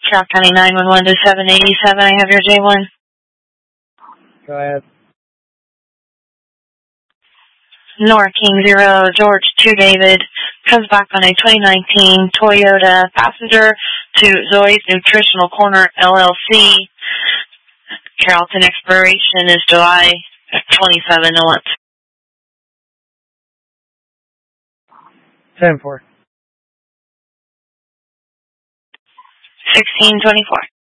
Carroll County 911 to 787. I have your J1. Go ahead. Nora King 0, George 2 David, comes back on a 2019 Toyota Passenger to Zoe's Nutritional Corner LLC. Carrollton expiration is July 2701. 10-4. 1624.